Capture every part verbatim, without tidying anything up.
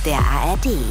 der A R D.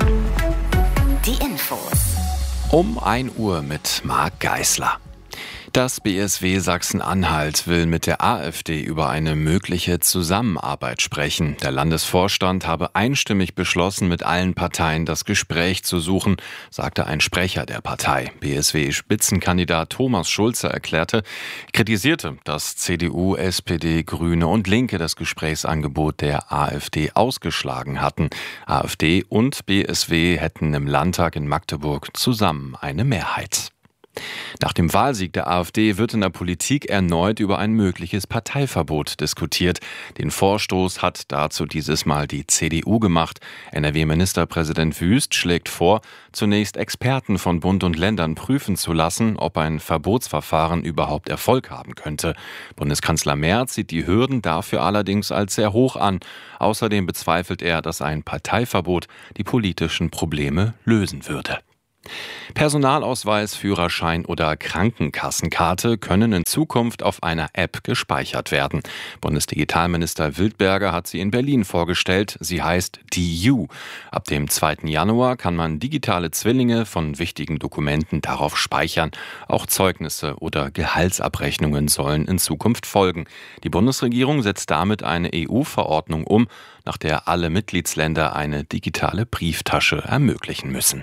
Die Infos. Um ein Uhr mit Marc Geisler. Das B S W Sachsen-Anhalt will mit der AfD über eine mögliche Zusammenarbeit sprechen. Der Landesvorstand habe einstimmig beschlossen, mit allen Parteien das Gespräch zu suchen, sagte ein Sprecher der Partei. B S W-Spitzenkandidat Thomas Schulze erklärte, kritisierte, dass C D U, S P D, Grüne und Linke das Gesprächsangebot der AfD ausgeschlagen hatten. AfD und B S W hätten im Landtag in Magdeburg zusammen eine Mehrheit. Nach dem Wahlsieg der AfD wird in der Politik erneut über ein mögliches Parteiverbot diskutiert. Den Vorstoß hat dazu dieses Mal die C D U gemacht. N R W-Ministerpräsident Wüst schlägt vor, zunächst Experten von Bund und Ländern prüfen zu lassen, ob ein Verbotsverfahren überhaupt Erfolg haben könnte. Bundeskanzler Merz sieht die Hürden dafür allerdings als sehr hoch an. Außerdem bezweifelt er, dass ein Parteiverbot die politischen Probleme lösen würde. Personalausweis, Führerschein oder Krankenkassenkarte können in Zukunft auf einer App gespeichert werden. Bundesdigitalminister Wildberger hat sie in Berlin vorgestellt. Sie heißt D U. Ab dem zweiten Januar kann man digitale Zwillinge von wichtigen Dokumenten darauf speichern. Auch Zeugnisse oder Gehaltsabrechnungen sollen in Zukunft folgen. Die Bundesregierung setzt damit eine E U-Verordnung um, nach der alle Mitgliedsländer eine digitale Brieftasche ermöglichen müssen.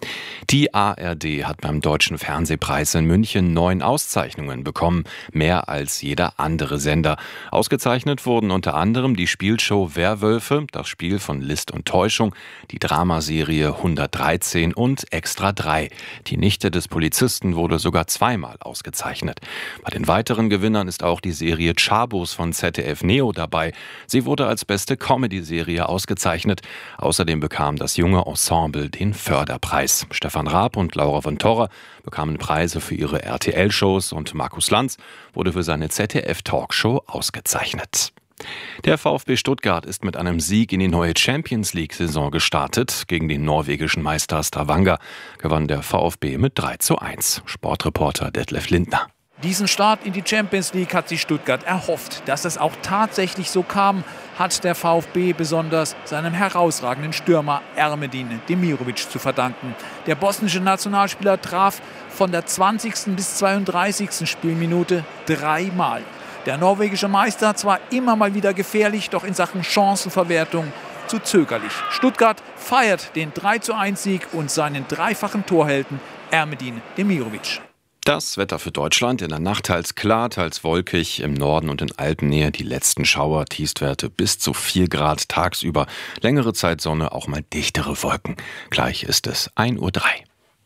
Die A R D hat beim Deutschen Fernsehpreis in München neun Auszeichnungen bekommen, mehr als jeder andere Sender. Ausgezeichnet wurden unter anderem die Spielshow Werwölfe, das Spiel von List und Täuschung, die Dramaserie hundertdreizehn und Extra drei. Die Nichte des Polizisten wurde sogar zweimal ausgezeichnet. Bei den weiteren Gewinnern ist auch die Serie Chabos von Z D F Neo dabei. Sie wurde als beste Comedy-Serie ausgezeichnet. Außerdem bekam das junge Ensemble den Förderpreis. Stefan Raab und Laura von Torra bekamen Preise für ihre R T L-Shows und Markus Lanz wurde für seine Z D F-Talkshow ausgezeichnet. Der VfB Stuttgart ist mit einem Sieg in die neue Champions-League-Saison gestartet. Gegen den norwegischen Meister Stavanger gewann der VfB mit drei zu eins. Sportreporter Detlef Lindner. Diesen Start in die Champions League hat sich Stuttgart erhofft. Dass es auch tatsächlich so kam, hat der VfB besonders seinem herausragenden Stürmer Ermedin Demirovic zu verdanken. Der bosnische Nationalspieler traf von der zwanzigsten bis zweiunddreißigsten Spielminute dreimal. Der norwegische Meister zwar immer mal wieder gefährlich, doch in Sachen Chancenverwertung zu zögerlich. Stuttgart feiert den drei zu eins Sieg und seinen dreifachen Torhelden Ermedin Demirovic. Das Wetter für Deutschland: in der Nacht teils klar, teils wolkig, im Norden und in Alpennähe die letzten Schauer, Tiefstwerte bis zu vier Grad tagsüber, längere Zeit Sonne, auch mal dichtere Wolken. Gleich ist es ein Uhr drei.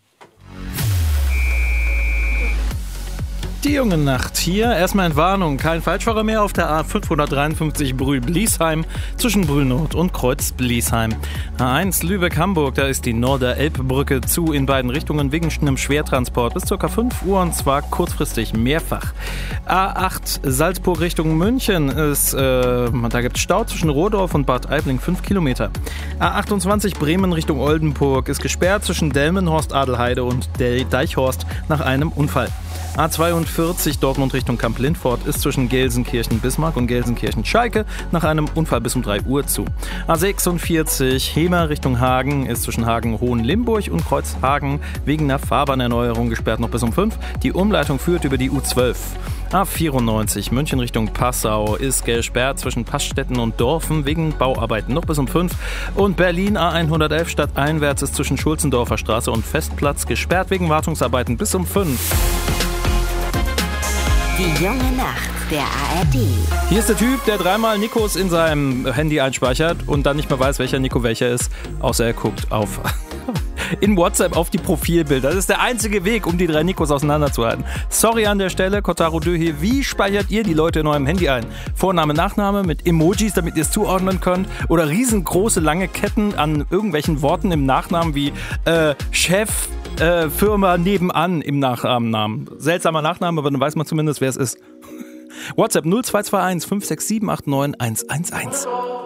Die junge Nacht hier. Erstmal in Warnung. Kein Falschfahrer mehr auf der A fünfhundertdreiundfünfzig Brühl-Bliesheim zwischen Brühl-Nord und Kreuz-Bliesheim. A eins Lübeck-Hamburg, da ist die Norder-Elb-Brücke zu in beiden Richtungen wegen einem Schwertransport bis ca. fünf Uhr und zwar kurzfristig mehrfach. A acht Salzburg Richtung München ist, äh, da gibt es Stau zwischen Rodorf und Bad Aibling, fünf Kilometer. A achtundzwanzig Bremen Richtung Oldenburg ist gesperrt zwischen Delmenhorst, Adelheide und Deichhorst nach einem Unfall. A zweiundvierzig Dortmund Richtung Kamp-Lindfort ist zwischen Gelsenkirchen-Bismarck und Gelsenkirchen-Schalke nach einem Unfall bis um drei Uhr zu. A sechsundvierzig Hemer Richtung Hagen ist zwischen Hagen-Hohenlimburg und Kreuzhagen wegen einer Fahrbahnerneuerung gesperrt noch bis um fünf. Die Umleitung führt über die U zwölf. A vierundneunzig München Richtung Passau ist gesperrt zwischen Passstetten und Dorfen wegen Bauarbeiten noch bis um fünf. Und Berlin A hundertelf stadteinwärts ist zwischen Schulzendorfer Straße und Festplatz gesperrt wegen Wartungsarbeiten bis um fünf. Die junge Nacht der A R D. Hier ist der Typ, der dreimal Nikos in seinem Handy einspeichert und dann nicht mehr weiß, welcher Nico welcher ist, außer er guckt auf in WhatsApp auf die Profilbilder. Das ist der einzige Weg, um die drei Nikos auseinanderzuhalten. Sorry an der Stelle, Kotaro Dö hier. Wie speichert ihr die Leute in eurem Handy ein? Vorname, Nachname mit Emojis, damit ihr es zuordnen könnt? Oder riesengroße, lange Ketten an irgendwelchen Worten im Nachnamen wie äh, Chef, Äh, Firma nebenan im Nachnamen. Seltsamer Nachname, aber dann weiß man zumindest, wer es ist. WhatsApp null zwei zwei eins fünf sechs sieben acht neun eins eins eins.